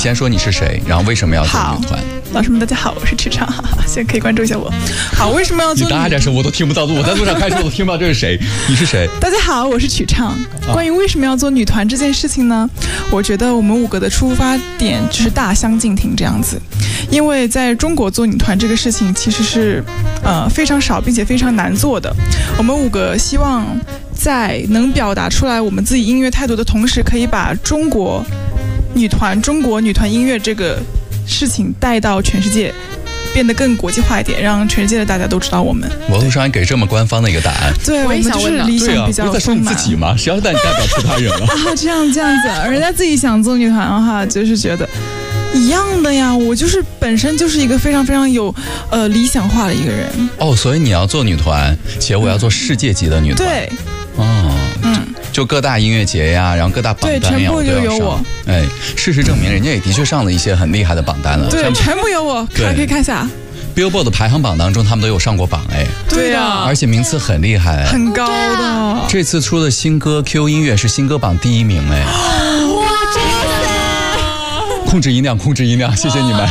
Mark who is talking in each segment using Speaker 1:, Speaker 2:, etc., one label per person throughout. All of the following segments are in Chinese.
Speaker 1: 先说你是谁，然后为什么要做女团？
Speaker 2: 老师们大家好，我是曲畅，现在可以关注一下我。好，为什么要做？
Speaker 1: 你大点声，我都听不到，我在路上开车我都听不到这是谁？你是谁？
Speaker 2: 大家好，我是曲畅。关于为什么要做女团这件事情呢？我觉得我们5个的出发点就是大相径庭这样子，因为在中国做女团这个事情其实是非常少并且非常难做的。我们5个希望在能表达出来我们自己音乐态度的同时，可以把中国女团音乐这个事情带到全世界，变得更国际化一点，让全世界的大家都知道我们。
Speaker 1: 网络上还给这么官方的一个答案。
Speaker 2: 对，我们就是理想比较丰满。
Speaker 1: 不是在说你自己吗？谁要带你代表其他人了？
Speaker 2: 这样子，人家自己想做女团的话，就是觉得一样的呀。我就是本身就是一个非常非常有理想化的一个人。哦，
Speaker 1: 所以你要做女团，且我要做世界级的女团。
Speaker 2: 对。
Speaker 1: 就各大音乐节呀，然后各大榜单呀，
Speaker 2: 全部就有我。
Speaker 1: 哎，事实证明，人家也的确上了一些很厉害的榜单了。
Speaker 2: 对，全部有我，可以看一下。
Speaker 1: Billboard 的排行榜当中，他们都有上过榜哎。
Speaker 2: 对的，
Speaker 1: 而且名次很厉害，
Speaker 2: 很高的。
Speaker 1: 这次出的新歌 Q 音乐是新歌榜第1名哎。
Speaker 2: 哇，真
Speaker 1: 的！控制音量，谢谢你们。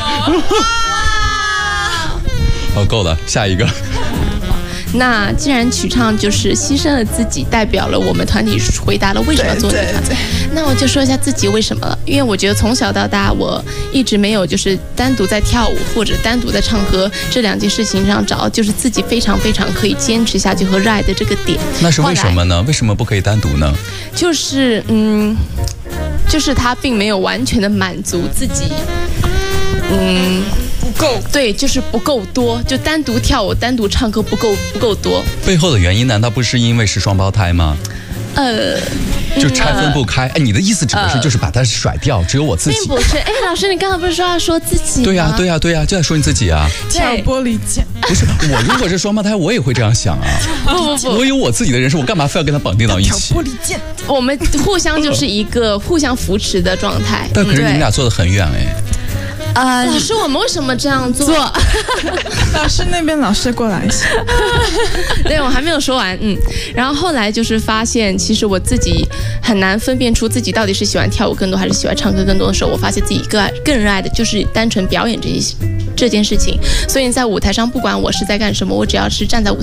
Speaker 1: 哦，够了，下一个。
Speaker 3: 那既然曲畅就是牺牲了自己，代表了我们团体回答了为什么要做女团，那我就说一下自己为什么了。因为我觉得从小到大，我一直没有就是单独在跳舞或者单独在唱歌这2件事情上找就是自己非常非常可以坚持下去和热爱的这个点。
Speaker 1: 那是为什么呢？为什么不可以单独呢？
Speaker 3: 就是他并没有完全的满足自己，不够，对，就是不够多，就单独跳舞、单独唱歌不够多。
Speaker 1: 背后的原因难道不是因为是双胞胎吗？就拆分不开。你的意思指的是就是把它甩掉，只有我自己？
Speaker 3: 并不是。老师，你刚刚不是说要说自己吗？
Speaker 1: 对呀，就在说你自己啊。
Speaker 2: 跳玻璃键。
Speaker 1: 不是，我如果是双胞胎，我也会这样想啊。我有我自己的人生，我干嘛非要跟他绑定到一起？
Speaker 2: 跳玻璃键。
Speaker 3: 我们互相就是一个互相扶持的状态。
Speaker 1: 但可是你们俩坐得很远哎。
Speaker 3: 老师，我们为什么这样做？
Speaker 2: 老师那边，老师过来一下。
Speaker 3: 对，我还没有说完。然后后来就是发现，其实我自己很难分辨出自己到底是喜欢跳舞更多，还是喜欢唱歌更多的时候，我发现自己更热爱的就是单纯表演这件事情。所以在舞台上，不管我是在干什么，我只要是站在舞台